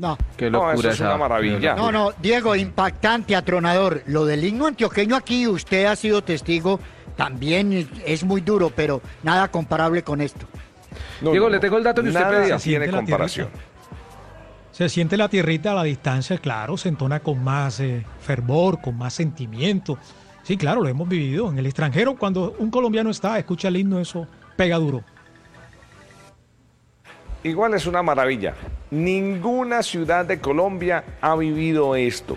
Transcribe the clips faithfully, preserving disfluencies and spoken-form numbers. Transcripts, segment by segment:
No. Qué No, locura eso es esa- una maravilla. No, no, Diego, impactante, atronador. Lo del himno antioqueño aquí, usted ha sido testigo, también es muy duro, pero nada comparable con esto. No, Diego, no, le no. tengo el dato que usted Nada pedía. tiene Siente la comparación. Se siente la tierrita a la distancia, claro, se entona con más eh, fervor, con más sentimiento. Sí, claro, lo hemos vivido. En el extranjero, cuando un colombiano está, escucha el himno, eso pega duro. Igual es una maravilla. Ninguna ciudad de Colombia ha vivido esto.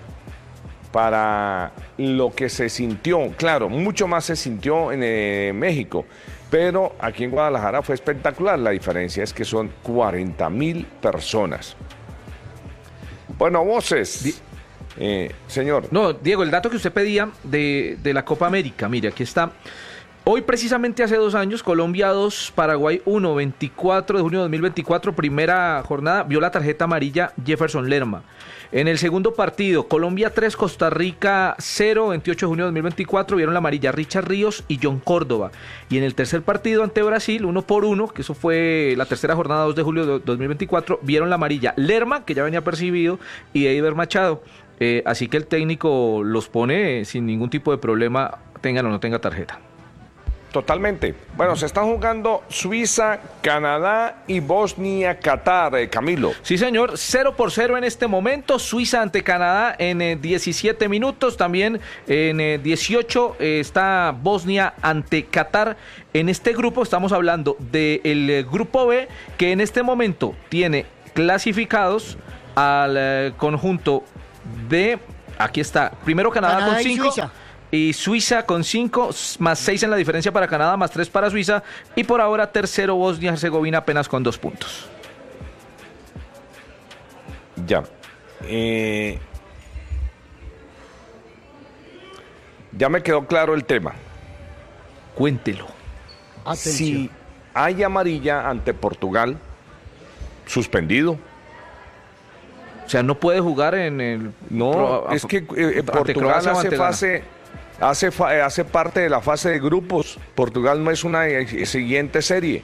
Para lo que se sintió, claro, mucho más se sintió en eh, México, pero aquí en Guadalajara fue espectacular. La diferencia es que son cuarenta mil personas. Bueno, voces. Eh, señor. No, Diego, el dato que usted pedía de, de la Copa América, mire, aquí está. Hoy, precisamente hace dos años, Colombia dos, Paraguay uno, veinticuatro de junio de dos mil veinticuatro, primera jornada, vio la tarjeta amarilla Jefferson Lerma. En el segundo partido, Colombia tres, Costa Rica cero, veintiocho de junio de dos mil veinticuatro, vieron la amarilla Richard Ríos y John Córdoba. Y en el tercer partido ante Brasil, uno por uno, que eso fue la tercera jornada, dos de julio de dos mil veinticuatro, vieron la amarilla Lerma, que ya venía percibido, y Eiber Machado. Eh, así que el técnico los pone sin ningún tipo de problema, tengan o no tenga tarjeta. Totalmente. Bueno, se están jugando Suiza, Canadá y Bosnia, Qatar, eh, Camilo. Sí, señor, cero por cero en este momento. Suiza ante Canadá en eh, diecisiete minutos. También en eh, dieciocho eh, está Bosnia ante Qatar. En este grupo estamos hablando del eh, grupo B, que en este momento tiene clasificados al eh, conjunto de... Aquí está, primero Canadá, Canadá con y cinco. Suiza. Y Suiza con cinco, más seis en la diferencia para Canadá, más tres para Suiza. Y por ahora tercero Bosnia-Herzegovina apenas con dos puntos. Ya. Eh, ya me quedó claro el tema. Cuéntelo. Atención. Si hay amarilla ante Portugal, suspendido. O sea, no puede jugar en el... No, pro- es que eh, ante Portugal Croacia o hace ante Ghana. fase, hace, fa- eh, hace parte de la fase de grupos. Portugal no es una eh, siguiente serie.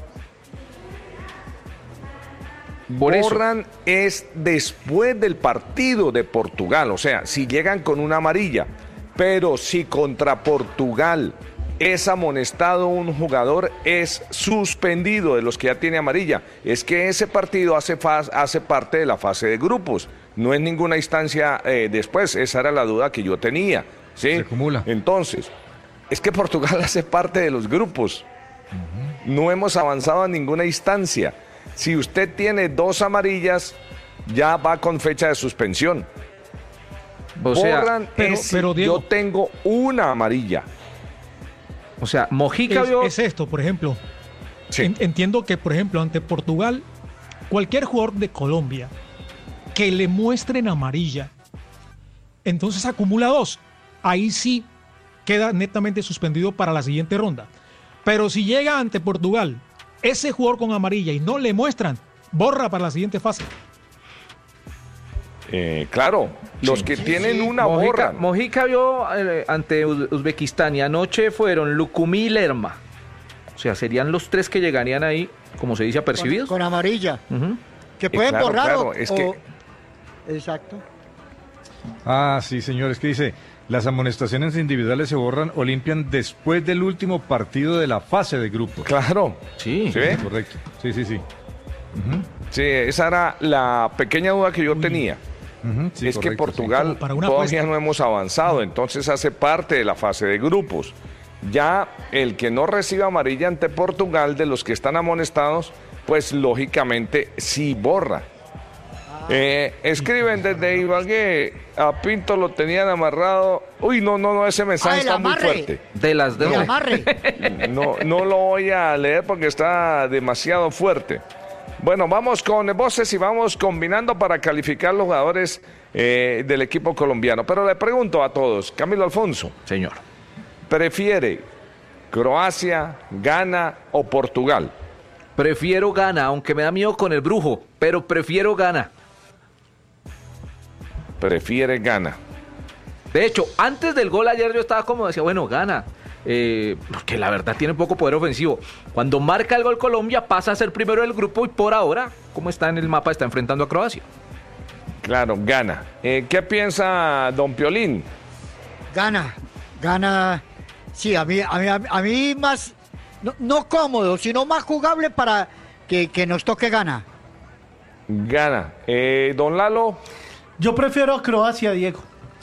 Por eso. Borran es después del partido de Portugal, o sea, si llegan con una amarilla, pero si contra Portugal es amonestado un jugador, es suspendido de los que ya tiene amarilla. Es que ese partido hace, fa- hace parte de la fase de grupos, no es ninguna instancia eh, después, esa era la duda que yo tenía. ¿Sí? Se acumula. Entonces, es que Portugal hace parte de los grupos, no hemos avanzado a ninguna instancia. Si usted tiene dos amarillas, ya va con fecha de suspensión. O sea, Borran pero- es si pero, Diego- yo tengo una amarilla. o sea, Mojica Es, vio... es esto, por ejemplo. Sí. En- entiendo que, por ejemplo, ante Portugal, cualquier jugador de Colombia que le muestren amarilla, entonces acumula dos. Ahí sí queda netamente suspendido para la siguiente ronda. Pero si llega ante Portugal ese jugador con amarilla y no le muestran, borra para la siguiente fase. Eh, claro, los que tienen una Mojica, borran. Mojica vio eh, ante Uz- Uzbekistán y anoche fueron Lucumí y Lerma. O sea, serían los tres que llegarían ahí, como se dice, Con, apercibidos. con amarilla. Ujú. Que pueden claro, borrar claro, o- es o- que- Exacto. Ah, sí, señor, es que dice, las amonestaciones individuales se borran o limpian después del último partido de la fase de grupos. Claro. Sí. ¿Sí ve? Correcto. Sí, sí, sí. Sí, esa era la pequeña duda que yo tenía. Ujú, sí, es que correcto, Portugal Como para una todavía apuesta. no hemos avanzado, entonces hace parte de la fase de grupos. Ya el que no reciba amarilla ante Portugal, de los que están amonestados, pues lógicamente sí borra. Eh, escriben desde Ibagué, a Pinto lo tenían amarrado. Uy, no, no, no, ese mensaje Ah, el está muy amarre. fuerte. De las de El amarre. No, no lo voy a leer porque está demasiado fuerte. Bueno, vamos con voces y vamos combinando para calificar los jugadores eh, del equipo colombiano. Pero le pregunto a todos, Camilo Alfonso, Señor. ¿prefiere Croacia, Ghana o Portugal? Prefiero Ghana, aunque me da miedo con el brujo, pero prefiero Ghana. Prefiere Ghana. De hecho, antes del gol ayer yo estaba como decía, bueno, Ghana. eh, porque la verdad tiene poco poder ofensivo. Cuando marca el gol Colombia pasa a ser primero del grupo y por ahora, como está en el mapa, está enfrentando a Croacia. Claro, gana. Eh, ¿Qué piensa don Piolín? Gana, gana, sí, a mí, a mí, a mí más, no, no cómodo, sino más jugable para que, que nos toque gana. Gana. Eh, don Lalo. Yo prefiero a Croacia, Diego.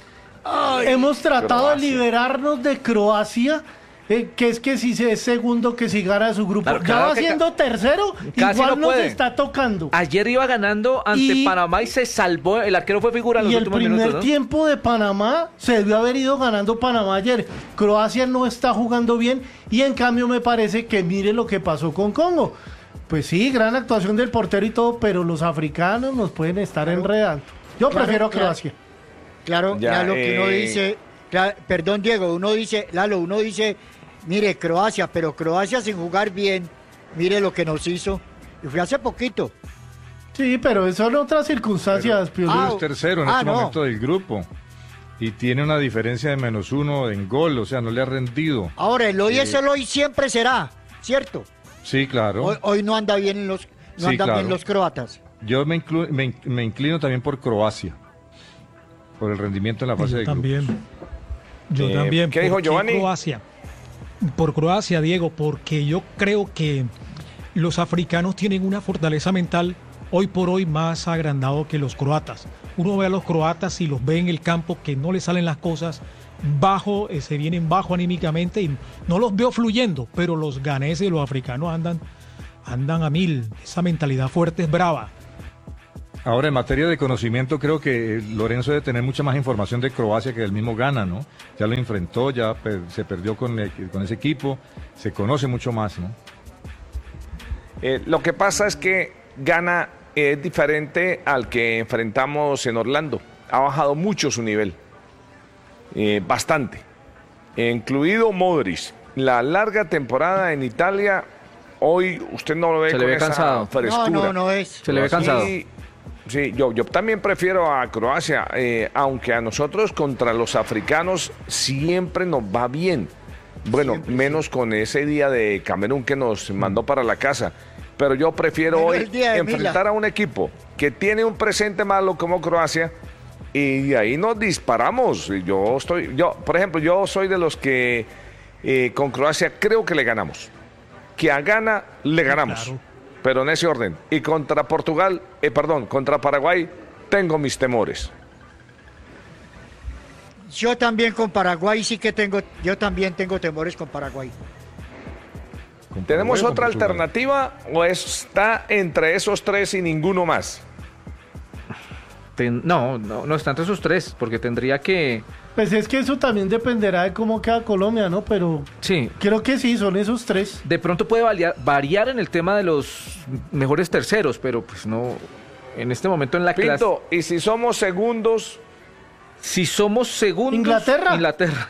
Ay, Hemos tratado Croacia. de liberarnos de Croacia, eh, que es que si se es segundo, que si gana su grupo. Claro, ya claro va que siendo ca- tercero, casi igual no nos puede. está tocando. Ayer iba ganando ante Y- Panamá y se salvó, el arquero fue figura en los Y el últimos primer minutos, ¿no? tiempo de Panamá se debió haber ido ganando Panamá ayer. Croacia no está jugando bien y en cambio me parece que mire lo que pasó con Congo. Pues sí, gran actuación del portero y todo, pero los africanos nos pueden estar enredando. Yo Claro, prefiero a claro. Croacia. Claro, Ya, Lalo, que uno eh. dice, cla- perdón Diego, uno dice, Lalo, uno dice, mire, Croacia, pero Croacia sin jugar bien, mire lo que nos hizo, y fue hace poquito. Sí, pero son otras circunstancias, Piolín. Ah, Es tercero en ah, este no. momento del grupo. Y tiene una diferencia de menos uno en gol, o sea, no le ha rendido. Ahora, el hoy Eh. es el hoy, siempre será, ¿cierto? Sí, claro. Hoy, hoy no anda bien los, no Sí, andan claro. bien los croatas. Yo me, inclu- me, in- me inclino también por Croacia, por el rendimiento en la fase Yo de también. grupos. Yo Eh, también. ¿qué dijo ¿Por Giovanni? Croacia? Por Croacia, Diego, porque yo creo que los africanos tienen una fortaleza mental hoy por hoy más agrandado que los croatas. Uno ve a los croatas y los ve en el campo que no les salen las cosas bajo, eh, se vienen bajo anímicamente y no los veo fluyendo, pero los ganeses y los africanos andan, andan a mil. Esa mentalidad fuerte es brava. Ahora, en materia de conocimiento, creo que eh, Lorenzo debe tener mucha más información de Croacia que del mismo Ghana, ¿no? Ya lo enfrentó, ya per- se perdió con, el- con ese equipo, se conoce mucho más, ¿no? Eh, lo que pasa es que Ghana es diferente al que enfrentamos en Orlando. Ha bajado mucho su nivel. Eh, bastante. Eh, incluido Modric. La larga temporada en Italia, hoy usted no lo ve Se le con ve esa cansado. frescura. No, no, no es. Se le ve cansado. Sí, sí, yo, yo también prefiero a Croacia, eh, aunque a nosotros contra los africanos siempre nos va bien. Bueno, Siempre, menos con ese día de Camerún que nos mandó para la casa. Pero yo prefiero Menos hoy el día de enfrentar Mila. a un equipo que tiene un presente malo como Croacia y de ahí nos disparamos. Y Yo estoy, yo, por ejemplo, yo soy de los que eh, con Croacia creo que le ganamos. Que a Ghana le ganamos. Claro. Pero en ese orden. Y contra Portugal, eh, perdón, contra Paraguay, tengo mis temores. Yo también con Paraguay sí que tengo, yo también tengo temores con Paraguay. Con ¿Tenemos Paraguay o con otra Portugal. alternativa o está entre esos tres y ninguno más? Ten- no, no, no está entre esos tres, porque tendría que... Pues es que eso también dependerá de cómo queda Colombia, ¿no? Pero Sí, creo que sí, son esos tres. de pronto puede variar, variar en el tema de los mejores terceros, pero pues no, en este momento en la clase... Pinto, y si somos segundos, Si somos segundos... ¿Inglaterra? Inglaterra.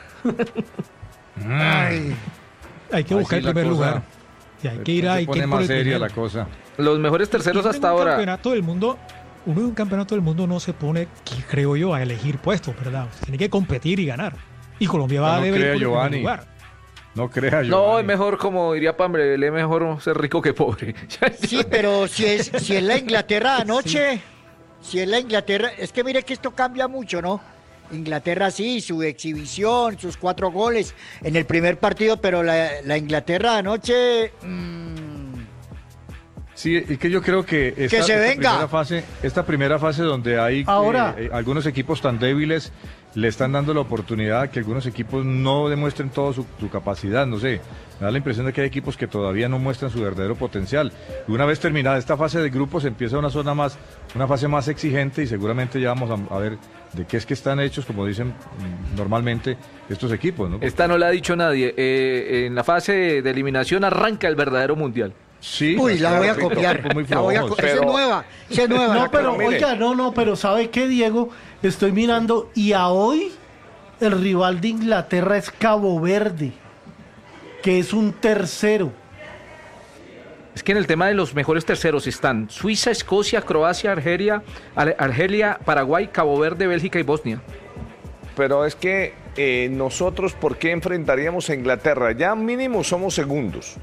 Ay, Hay que Ahí buscar sí el la primer cosa lugar. Y hay que ir a... Se hay que pone ir por más el seria primero. la cosa. Los mejores terceros Uno en hasta un ahora. campeonato del mundo, uno en un campeonato del mundo no se pone, que creo yo, a elegir puestos, ¿verdad? Tiene que competir y ganar. Y Colombia va No a deber crea, ir por el primer Giovanni. lugar. No crea yo. No, es mejor, como diría Pambre, es mejor ser rico que pobre. sí, pero si es, si es la Inglaterra anoche, si es la Inglaterra, es que mire que esto cambia mucho, ¿no? Inglaterra sí, su exhibición, sus cuatro goles en el primer partido, pero la, la Inglaterra anoche... mm, Sí, y que yo creo que esta, Que se esta venga. primera fase, esta primera fase donde hay Ahora. eh, eh, algunos equipos tan débiles le están dando la oportunidad a que algunos equipos no demuestren toda su, su capacidad, no sé. Me da la impresión de que hay equipos que todavía no muestran su verdadero potencial. Y una vez terminada esta fase de grupos empieza una zona más, una fase más exigente y seguramente ya vamos a, a ver de qué es que están hechos, como dicen mm, normalmente estos equipos, ¿no? Esta no la ha dicho nadie. Eh, en la fase de eliminación arranca el verdadero mundial. Sí, Uy, la claro, voy a Pinto, copiar. equipos muy La voy a flojos. co- Esa es Pero- nueva, esa es nueva. No, la pero mire. oiga, no, no, pero ¿sabe qué, Diego? Estoy mirando y a hoy el rival de Inglaterra es Cabo Verde, que es un tercero. Es que en el tema de los mejores terceros están Suiza, Escocia, Croacia, Argelia, Ar- Argelia, Paraguay, Cabo Verde, Bélgica y Bosnia. pero es que eh, nosotros, ¿por qué enfrentaríamos a Inglaterra? Ya mínimo somos segundos.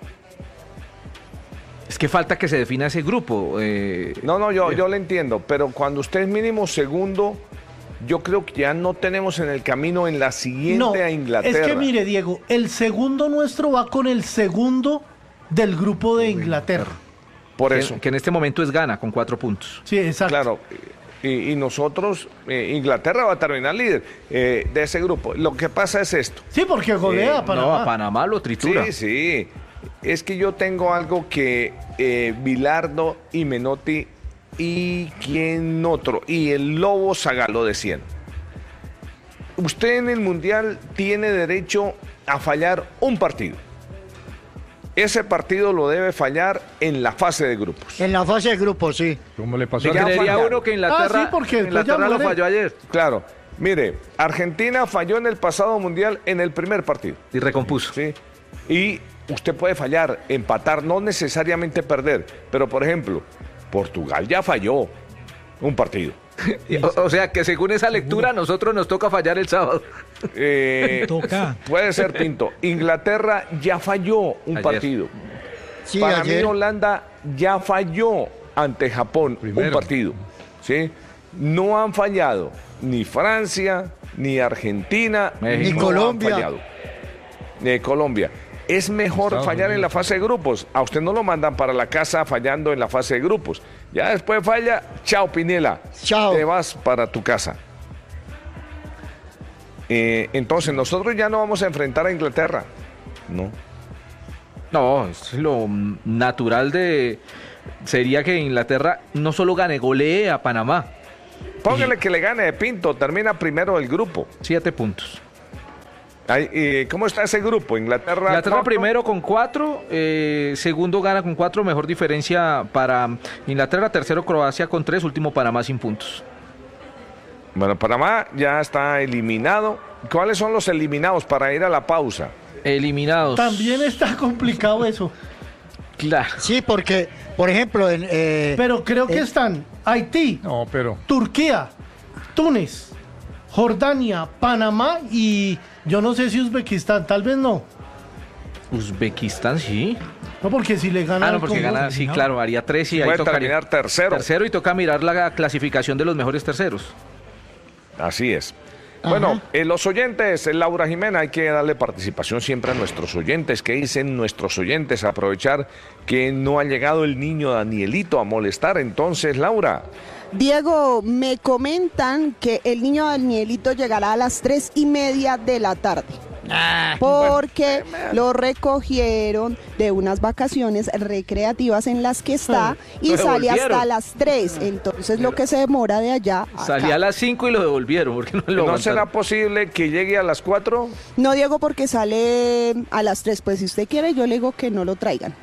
Es que falta que se defina ese grupo. Eh, No, no, yo, yo le entiendo, pero cuando usted es mínimo segundo, yo creo que ya no tenemos en el camino en la siguiente No, a Inglaterra. es que mire, Diego, el segundo nuestro va con el segundo del grupo de Inglaterra. Por que, eso, que en este momento es Ghana con cuatro puntos. Sí, exacto. claro. Y, y nosotros, eh, Inglaterra va a terminar líder eh, de ese grupo. Lo que pasa es esto. Sí, porque golea Eh, a Panamá. No, a Panamá lo tritura. Sí, sí. Es que yo tengo algo que eh, Bilardo y Menotti y quién otro, y el Lobo Saga lo decían. Usted en el Mundial tiene derecho a fallar un partido. Ese partido lo debe fallar en la fase de grupos. En la fase de grupos, sí. ¿Cómo le pasó ¿Se a Ya creería fallaron. uno que Inglaterra, Ah, sí, porque después Inglaterra ya lo muere. falló ayer? Claro, mire, Argentina falló en el pasado Mundial en el primer partido. Y recompuso. ¿Sí? Y usted puede fallar, empatar, no necesariamente perder. Pero, por ejemplo, Portugal ya falló un partido. O, o sea que según esa lectura, a nosotros nos toca fallar el sábado. Eh, Toca. puede ser, Pinto. Inglaterra ya falló un Ayer. partido. Sí, Para ayer. mí, Holanda ya falló ante Japón un Primero. partido. ¿Sí? No han fallado ni Francia, ni Argentina, México. Ni no Colombia. Han fallado. Ni Colombia. Es mejor Estados fallar en Unidos. la fase de grupos. A usted no lo mandan para la casa fallando en la fase de grupos. Ya después falla, chao Piniela. Chao. Te vas para tu casa. Eh, entonces, nosotros ya no vamos a enfrentar a Inglaterra. No. No, es lo mm, natural de sería que Inglaterra no solo gane, golee a Panamá. Póngale que le gane de Pinto, termina primero el grupo. Siete puntos. Ay, eh, ¿Cómo está ese grupo? Inglaterra. Inglaterra cuatro. primero con cuatro, eh, segundo Ghana con cuatro, mejor diferencia para Inglaterra, tercero Croacia con tres, último Panamá sin puntos. Bueno, Panamá ya está eliminado. ¿Cuáles son los eliminados para ir a la pausa? Eliminados. También está complicado eso. Claro. Sí, porque, por ejemplo, en, eh, Pero creo que eh, están Haití, No, pero Turquía, Túnez, Jordania, Panamá y yo no sé si Uzbekistán, tal vez no. Uzbekistán, sí. No, porque si le gana Ah, al no, porque Congo- gana, sí, claro, haría tres y ahí Puede tocaría. terminar tercero. Tercero y toca mirar la clasificación de los mejores terceros. Así es. Ajá. Bueno, eh, los oyentes, eh, Laura Jimena, hay que darle participación siempre a nuestros oyentes. ¿Qué dicen nuestros oyentes? Aprovechar que no ha llegado el niño Danielito a molestar. Entonces, Laura, Diego, me comentan que el niño Danielito llegará a las tres y media de la tarde. ah, Porque lo recogieron de unas vacaciones recreativas en las que está y Lo sale devolvieron. hasta las tres. Entonces lo que se demora de allá a Salía acá. a las cinco y lo devolvieron, porque no lo ¿no será aguantaron. posible que llegue a las cuatro? No, Diego, porque sale a las tres. Pues si usted quiere, yo le digo que no lo traigan.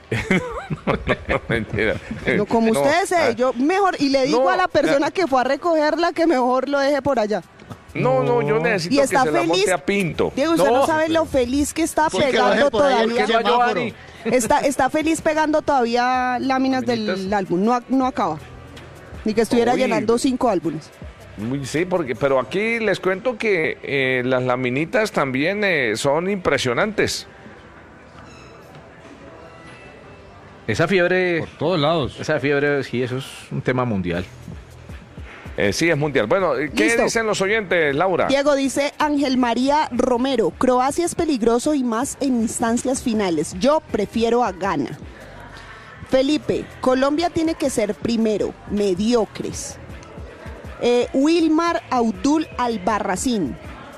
Mentira. No, como No, ustedes, ah, eh, yo mejor, y le digo no, a la persona ah. que fue a recogerla que mejor lo deje por allá. No, no, yo necesito Y que está se la feliz. monte a Pinto. Diego, usted no, No, sabe lo feliz que está Porque pegando baje por ahí el todavía. que Lleva semáforo. Giovanni. Está, está feliz pegando todavía láminas Laminitas. del álbum. No, a- no acaba. Ni que estuviera Uy. llenando cinco álbumes. Muy- Sí, porque, pero aquí les cuento que eh, las laminitas también eh, son impresionantes. Esa fiebre, por todos lados. esa fiebre, sí, eso es un tema mundial. Eh, sí, es mundial. Bueno, ¿qué Listo. dicen los oyentes, Laura? Diego dice Ángel María Romero, Croacia es peligroso y más en instancias finales. Yo prefiero a Ghana. Felipe, Colombia tiene que ser primero, mediocres. Eh, Wilmar Audul Albarracín.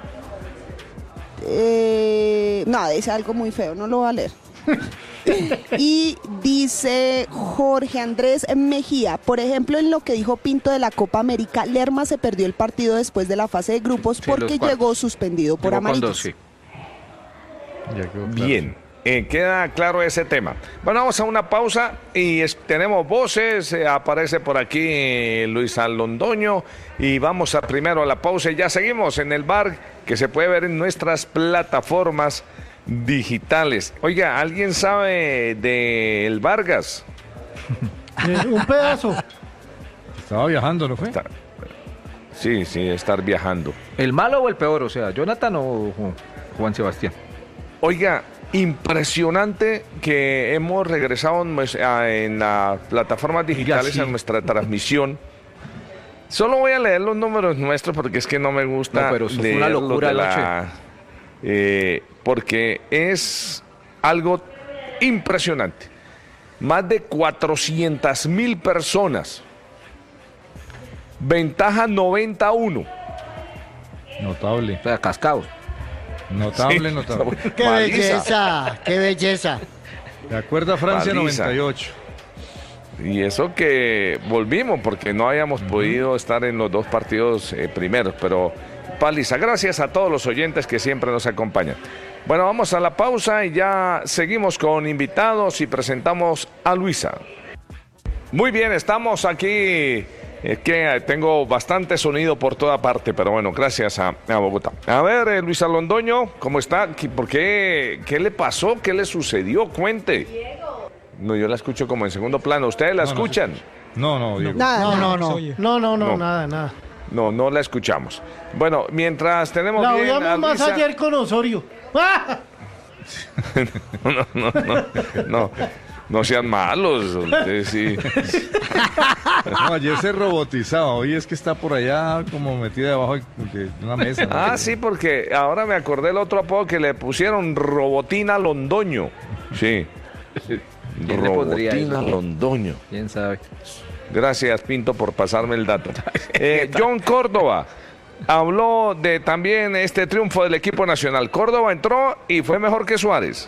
Eh, no, dice algo muy feo, no lo voy a leer. Y dice Jorge Andrés Mejía, por ejemplo, en lo que dijo Pinto de la Copa América, Lerma se perdió el partido después de la fase de grupos Sí, porque los cuartos. llegó suspendido por Llegó con amarillos. dos, sí. Ya quedó claro. Bien, eh, queda claro ese tema. Bueno, vamos a una pausa y es- tenemos voces. eh, aparece por aquí eh, Luis Alondoño y vamos a primero a la pausa y ya seguimos en el bar que se puede ver en nuestras plataformas digitales. Oiga, ¿alguien sabe del Vargas? Eh, un pedazo. Estaba viajando, ¿no fue? Está- Sí, sí, estar viajando. ¿El malo o el peor? O sea, ¿Jonathan o Juan Sebastián? Oiga, impresionante que hemos regresado en, en las plataformas digitales Oiga, sí. a nuestra transmisión. Solo voy a leer los números nuestros porque es que no me gusta No, pero eso fue una leerlos locura de anoche. la, eh, porque es algo impresionante. Más de cuatrocientas mil personas. Ventaja noventa a uno. Notable. O sea, cascados. Notable, Sí. notable. ¡Qué Paliza. belleza! ¡Qué belleza! De acuerdo a Francia, Paliza. noventa y ocho. Y eso que volvimos porque no habíamos uh-huh. podido estar en los dos partidos eh, primeros, pero paliza. Gracias a todos los oyentes que siempre nos acompañan. Bueno, vamos a la pausa y ya seguimos con invitados y presentamos a Luisa. Muy bien, estamos aquí. Es que tengo bastante sonido por toda parte, pero bueno, gracias a, a Bogotá. A ver, eh, Luisa Londoño, ¿cómo está? ¿Por qué? ¿Qué le pasó? ¿Qué le sucedió? Cuente. No, yo la escucho como en segundo plano. ¿Ustedes la No, no escuchan? No, no, Diego. Nada, No, nada. no, no. Oye. No, no, no, No. nada, nada. No, no la escuchamos. Bueno, mientras tenemos La bien a oíamos más Luisa- ayer con Osorio. ¡Ah! no, no, no, no, no sean malos. Ustedes sí. No, ayer se robotizaba. Hoy es que está por allá como metida debajo de una mesa. ¿no? Ah, sí, porque ahora me acordé el otro apodo que le pusieron, Robotina Londoño. Sí. ¿Quién le pondría Robotina eso? Londoño. ¿Quién sabe? Gracias, Pinto, por pasarme el dato. Eh, John Córdoba habló de también este triunfo del equipo nacional. Córdoba entró y fue mejor que Suárez.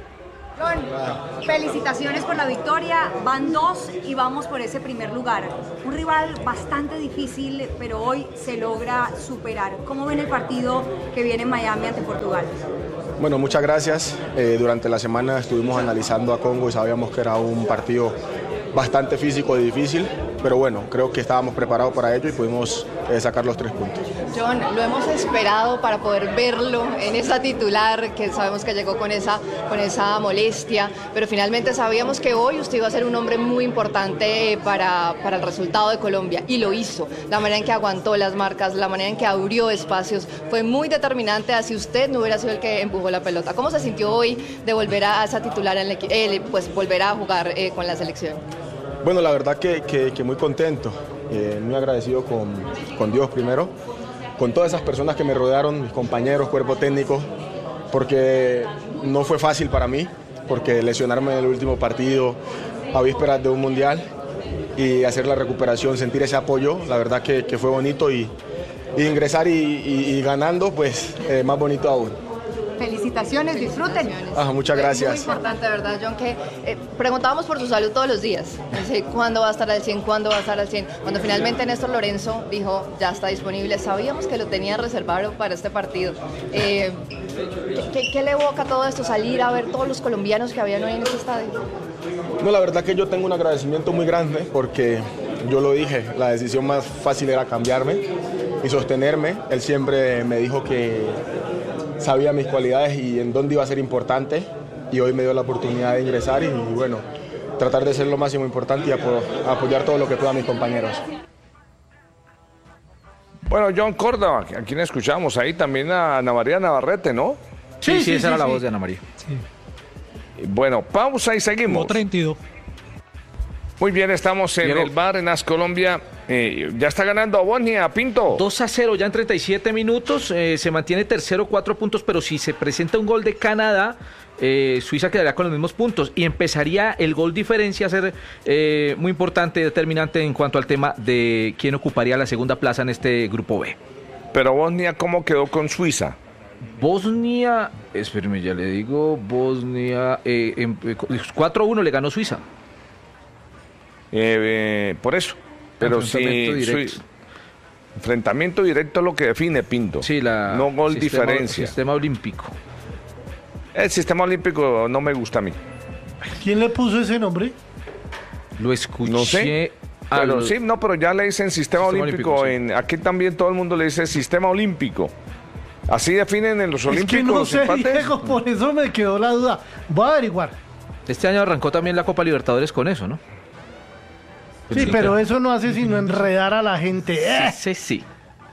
John, felicitaciones por la victoria, van dos y vamos por ese primer lugar. Un rival bastante difícil, pero hoy se logra superar. ¿Cómo ven el partido que viene en Miami ante Portugal? Bueno, muchas gracias. Eh, durante la semana estuvimos analizando a Congo y sabíamos que era un partido bastante físico y difícil, pero bueno, creo que estábamos preparados para ello y pudimos eh, sacar los tres puntos. John, lo hemos esperado para poder verlo en esa titular, que sabemos que llegó con esa, con esa molestia, pero finalmente sabíamos que hoy usted iba a ser un hombre muy importante para, para el resultado de Colombia, y lo hizo. La manera en que aguantó las marcas, la manera en que abrió espacios, fue muy determinante, así usted no hubiera sido el que empujó la pelota. ¿Cómo se sintió hoy de volver a esa titular, en el, eh, pues volver a jugar eh, con la selección? Bueno, la verdad que, que, que muy contento, eh, muy agradecido con, con Dios primero, con todas esas personas que me rodearon, mis compañeros, cuerpo técnico, porque no fue fácil para mí, porque lesionarme en el último partido a vísperas de un mundial y hacer la recuperación, sentir ese apoyo, la verdad que, que fue bonito, y, y ingresar y, y, y ganando, pues eh, más bonito aún. Felicitaciones, disfruten. Ah, muchas gracias. Muy importante, ¿verdad, John? Que eh, preguntábamos por su salud todos los días. Dice, ¿cuándo va a estar al cien? ¿Cuándo va a estar al cien? Cuando finalmente Néstor Lorenzo dijo, ya está disponible, sabíamos que lo tenía reservado para este partido. Eh, ¿qué, qué le evoca todo esto? Salir a ver todos los colombianos que habían hoy en este estadio. No, la verdad que yo tengo un agradecimiento muy grande, porque yo lo dije, la decisión más fácil era cambiarme y sostenerme. Él siempre me dijo que sabía mis cualidades y en dónde iba a ser importante, y hoy me dio la oportunidad de ingresar y, y bueno, tratar de ser lo máximo importante y apo apoyar todo lo que pueda a mis compañeros. Bueno, John Córdoba, a quien escuchamos ahí también a Ana María Navarrete, ¿no? Sí, sí, sí, esa era la voz de Ana María. Sí. Bueno, pausa y seguimos. Como treinta y dos. Muy bien, estamos en Diego. el bar en As Colombia. Eh, ya está ganando a Bosnia, Pinto. dos a cero ya en treinta y siete minutos, eh, se mantiene tercero, cuatro puntos, pero si se presenta un gol de Canadá, eh, Suiza quedaría con los mismos puntos y empezaría el gol diferencia a ser eh, muy importante, determinante en cuanto al tema de quién ocuparía la segunda plaza en este grupo B. Pero Bosnia, ¿cómo quedó con Suiza? Bosnia, espérame, ya le digo, Bosnia, eh, em- eh, cuatro a uno le ganó Suiza. Eh, eh, por eso. Pero Enfrentamiento sí, directo. Sui- enfrentamiento directo es lo que define, Pinto. Sí, la no gol sistema- diferencia. Sistema olímpico. El sistema olímpico no me gusta a mí. ¿Quién le puso ese nombre? Lo escuché. No sé. a Pero los- sí, no, pero ya le dicen sistema, Sistema olímpico. olímpico, sí. En, aquí también todo el mundo le dice sistema olímpico. Así definen en los Es olímpicos que no los sé, empates. Diego, por eso me quedó la duda. Voy a averiguar. Este año arrancó también la Copa Libertadores con eso, ¿no? Sí, pero eso no hace sino enredar a la gente. ¡Eh! Sí, sí, sí.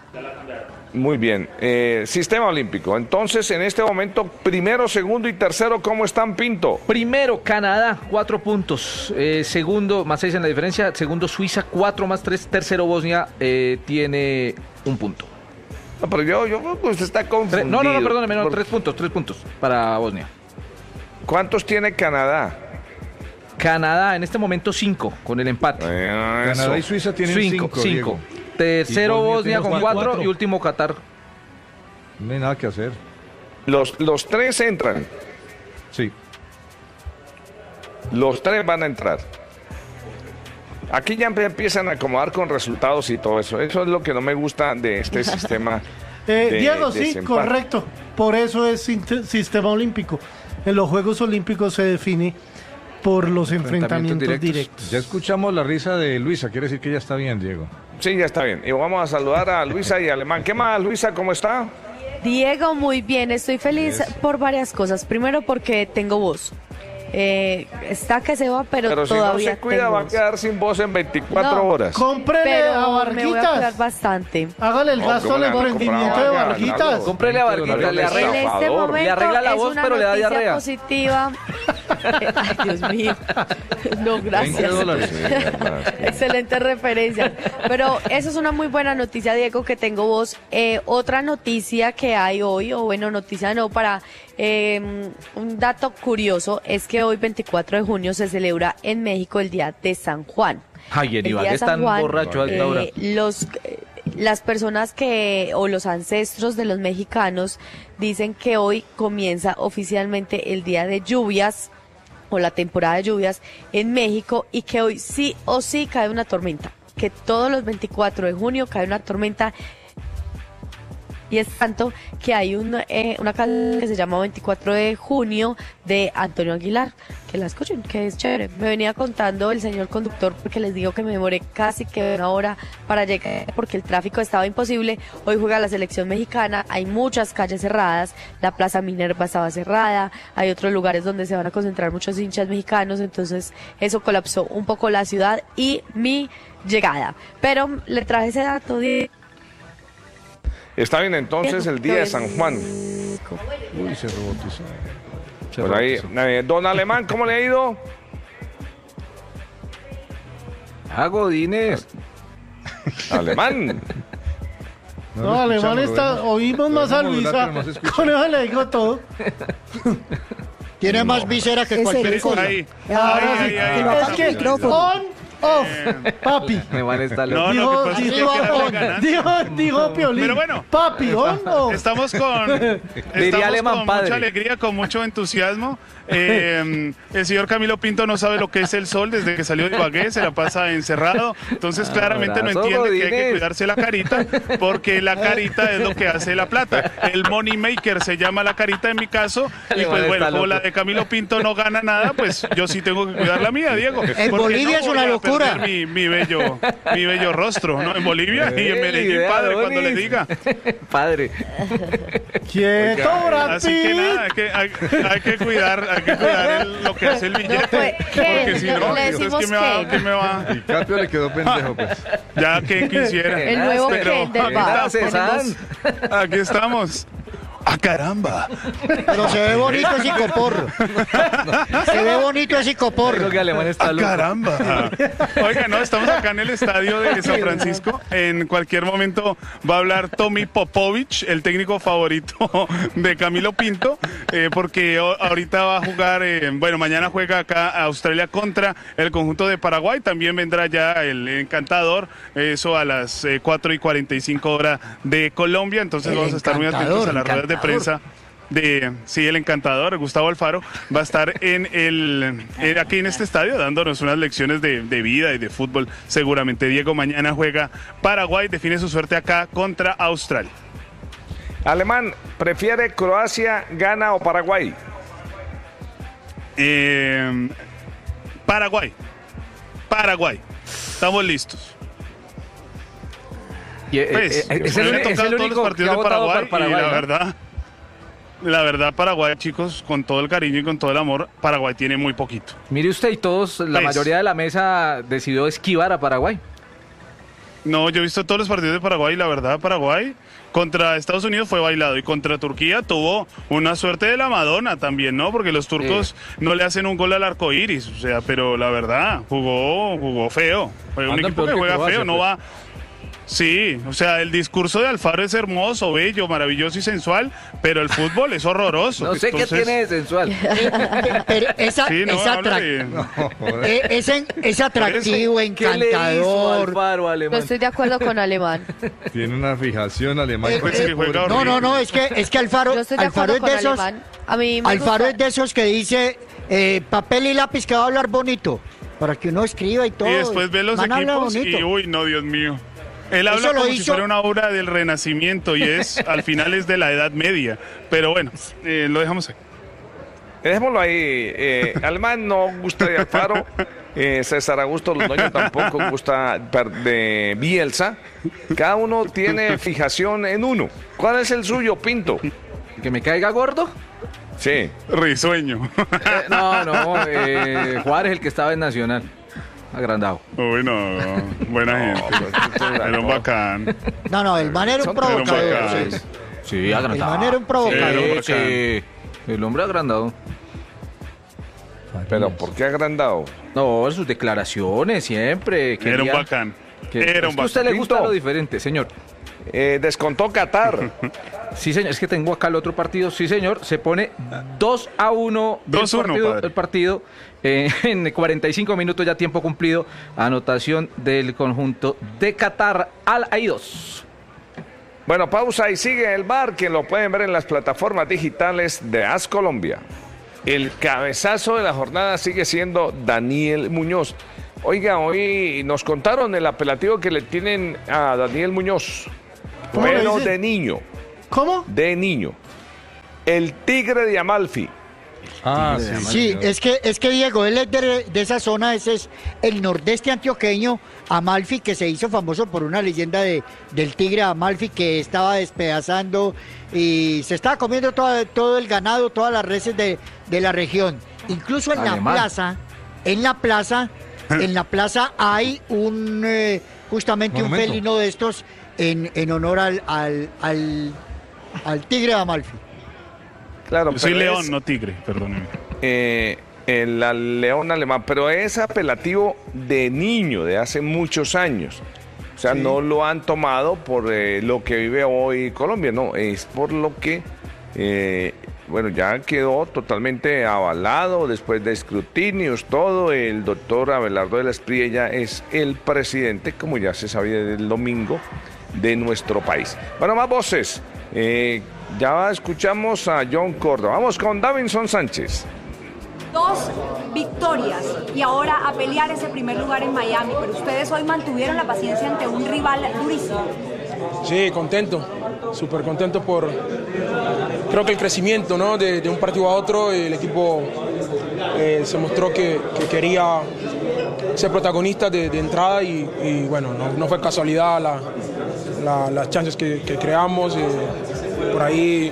Muy bien. Eh, sistema olímpico. Entonces, en este momento, primero, segundo y tercero, ¿cómo están, Pinto? Primero, Canadá, cuatro puntos. Eh, segundo, más seis en la diferencia. Segundo, Suiza, cuatro más tres. Tercero, Bosnia, eh, tiene un punto. No, pero yo, yo usted está confundido. No, no, no, perdóneme, no, Por... tres puntos, tres puntos para Bosnia. ¿Cuántos tiene Canadá? Canadá, en este momento, cinco, con el empate. Eh, Canadá y Suiza tienen cinco. Cinco, cinco. Tercero, Bosnia, con cuatro, cuatro y último, Qatar. No hay nada que hacer. Los, los tres entran. Sí. Los tres van a entrar. Aquí ya empiezan a acomodar con resultados y todo eso. Eso es lo que no me gusta de este sistema. eh, de, Diego, de sí, desempate. correcto. Por eso es sistema olímpico. En los Juegos Olímpicos se define por los enfrentamientos, enfrentamientos directos. directos. Ya escuchamos la risa de Luisa, quiere decir que ya está bien, Diego. Sí, ya está bien. Y vamos a saludar a Luisa y a Alemán. ¿Qué más, Luisa? ¿Cómo está? Diego, muy bien. Estoy feliz Eso. por varias cosas. Primero porque tengo voz. Eh, está que se va, pero, Pero si todavía no se cuida, tengo va a voz. quedar sin voz en veinticuatro No. horas. Cómprele Pero a me voy a cuidar Varguitas. bastante. Hágale el No, gasto ¿cómo al le van a emprendimiento comprar de a Varguitas. Vargas? Cómprele a Varguitas, le En arregla, En este Estafador. momento Le arregla la es voz, una pero le da noticia diarrea. positiva. Ay, Dios mío. No, veinte gracias. dólares. Sí, verdad. Excelente referencia. Pero eso es una muy buena noticia, Diego, que tengo voz. Eh, otra noticia que hay hoy, o bueno, noticia no, para eh, un dato curioso, es que hoy, veinticuatro de junio, se celebra en México el Día de San Juan. Ay, El en día Ibagué de es San tan Juan, borracho a esta hora. eh, los eh, las personas que o los ancestros de los mexicanos dicen que hoy comienza oficialmente el día de lluvias o la temporada de lluvias en México y que hoy sí o sí cae una tormenta, que todos los veinticuatro de junio cae una tormenta. Y es tanto que hay un, eh, una canción que se llama veinticuatro de junio de Antonio Aguilar, que la escuchen, que es chévere. Me venía contando el señor conductor porque les digo que me demoré casi que una hora para llegar porque el tráfico estaba imposible. Hoy juega la selección mexicana, hay muchas calles cerradas, la Plaza Minerva estaba cerrada, hay otros lugares donde se van a concentrar muchos hinchas mexicanos, entonces eso colapsó un poco la ciudad y mi llegada. Pero le traje ese dato de... Está bien, entonces, el día de San Juan. Uy, se robotizó. Se Por ahí, robotizó. eh, don Alemán, ¿cómo le ha ido? Ah, Godínez. Alemán. No, lo Alemán escuchamos, está. Roberto. Oímos Lo más a dejamos Luisa. hablar, pero no se escucha. Con eso le digo todo. Tiene más visera que Ese cualquier es cosa. Ahí. Ahora Ay, sí, ay, que lo ay, es apague que el micrófono. on, off, papi. Me van a estar No, dijo, lo que pasa es que dijo, quiero darle on, ganas. dijo, dijo Piolín. Pero bueno. Papi, on, off. Estamos con, estamos Alemán, con padre. mucha alegría, con mucho entusiasmo. Eh, el señor Camilo Pinto no sabe lo que es el sol desde que salió de Ibagué, se la pasa encerrado. Entonces, claramente no Abrazo, entiende que hay que Godínez. cuidarse la carita, porque la carita es lo que hace la plata. El money maker se llama la carita en mi caso. Y Alemán pues bueno, está como la loco. de Camilo Pinto no gana nada, pues yo sí tengo que cuidar la mía, Diego. En porque Bolivia no es una voy a locura. perder Mi, mi bello, mi bello rostro, ¿no? En Bolivia y en Eh, Medellín, idea, padre, cuando Donis. le diga. Padre. Quieto, Brad Así que Pitt. nada, hay que, hay, hay que cuidar, hay que cuidar el- lo que hace el billete. No, pues, ¿qué? Porque si No, no, le entonces decimos ¿qué me va? qué. ¿Qué me va? Y Capio le quedó pendejo, pues. Ya que quisiera. El nuevo Pero Ken del aquí bar. estamos. Aquí estamos. ¡Ah, caramba! Pero se ve bonito ese coporro. Se ve bonito ese Creo coporro. que Alemán está ¡Ah, loco. caramba! Oiga, no, estamos acá en el estadio de San Francisco. En cualquier momento va a hablar Tommy Popovich, el técnico favorito de Camilo Pinto, eh, porque o- ahorita va a jugar, eh, bueno, mañana juega acá Australia contra el conjunto de Paraguay. También vendrá ya el encantador, eso a las eh, cuatro y cuarenta y cinco horas de Colombia. Entonces El vamos a estar muy atentos Encantador, a las ruedas de Encantador. prensa de sí, el encantador Gustavo Alfaro va a estar en el en- aquí en este estadio dándonos unas lecciones de, de vida y de fútbol. Seguramente Diego mañana juega Paraguay, define su suerte acá contra Australia. Alemán, ¿prefiere Croacia, Ghana o Paraguay? Eh, Paraguay, Paraguay, estamos listos. Y, eh, Pues, eh, es me el, han es tocado el todos los único que partidos ha de votado Paraguay, por Paraguay. y la ¿no? verdad, la verdad Paraguay, chicos, con todo el cariño y con todo el amor, Paraguay tiene muy poquito. Mire usted, y todos, la Pues. mayoría de la mesa decidió esquivar a Paraguay. No, yo he visto todos los partidos de Paraguay y la verdad, Paraguay contra Estados Unidos fue bailado y contra Turquía tuvo una suerte de la Madonna también, ¿no? Porque los turcos sí. no le hacen un gol al arco iris, o sea, pero la verdad, jugó, jugó feo. Fue un equipo que juega feo, no va... Sí, o sea, el discurso de Alfaro es hermoso, bello, maravilloso y sensual, pero el fútbol es horroroso. No sé Entonces... qué tiene de sensual. Pero esa, sí, no, es, atrac... de... no, es, es atractivo, encantador. Alfaro, no estoy de acuerdo con Alemán. Tiene una fijación alemán. Eh, eh, no, no, no, es que, es que Alfaro, Yo estoy de Alfaro es de esos. A mí me Alfaro gusta... es de esos que dice eh, papel y lápiz que va a hablar bonito, para que uno escriba y todo. Y después ve los Man equipos y, uy, no, Dios mío. Él habla Eso como hizo... si fuera una obra del Renacimiento y es al final es de la Edad Media. Pero bueno, eh, lo dejamos ahí. Dejémoslo ahí. Eh, Alemán no gusta de Alfaro. Eh, César Augusto Londoño tampoco gusta de Bielsa. Cada uno tiene fijación en uno. ¿Cuál es el suyo, Pinto? ¿Que me caiga gordo? Sí. Risueño. Eh, no, no. Eh, Juárez, el que estaba en Nacional. Agrandado. Uy, no, buena gente. No, era un bacán. No, no, el man era un provocador. Sí, sí, agrandado. El man era un provocador. Sí, sí. El hombre agrandado. ¿Pero por qué agrandado? No, sus declaraciones siempre. Quería, era un bacán. Que, era un bacán. A usted le gusta lo diferente, señor. Eh, descontó Qatar. Sí, señor, es que tengo acá el otro partido. Sí, señor, se pone dos a uno dos uno, el partido, el partido eh, en cuarenta y cinco minutos ya tiempo cumplido. Anotación del conjunto de Qatar al Aidos. Bueno, pausa y sigue el V A R, que lo pueden ver en las plataformas digitales de A S Colombia. El cabezazo de la jornada sigue siendo Daniel Muñoz. Oiga, hoy nos contaron el apelativo que le tienen a Daniel Muñoz. Bueno, de niño. ¿Cómo? De niño. El Tigre de Amalfi. Ah, sí. Sí, es que, es que Diego, él es de, de esa zona, ese es el nordeste antioqueño, Amalfi, que se hizo famoso por una leyenda de, del Tigre de Amalfi que estaba despedazando y se estaba comiendo todo, todo el ganado, todas las reses de, de la región. Incluso en Alemán. la plaza, en la plaza, en la plaza hay un eh, justamente Monumento. un felino de estos en, en honor al, al, al, al Tigre de Amalfi. Claro, Yo soy león, es, no tigre, perdóneme. Eh, el, el león alemán, pero es apelativo de niño, de hace muchos años. O sea, sí. no lo han tomado por eh, lo que vive hoy Colombia, no, es por lo que, eh, bueno, ya quedó totalmente avalado después de escrutinios, todo. El doctor Abelardo de la Espriella es el presidente, como ya se sabía del domingo, de nuestro país. Bueno, más voces. Eh, Ya escuchamos a John Córdoba. Vamos con Davinson Sánchez. Dos victorias y ahora a pelear ese primer lugar en Miami. Pero ustedes hoy mantuvieron la paciencia ante un rival durísimo. Sí, contento. Súper contento por, creo que el crecimiento, ¿no? de, de un partido a otro. El equipo eh, se mostró que, que quería ser protagonista de, de entrada y, y bueno, no, no fue casualidad la, la, las chances que, que creamos. Eh, Por ahí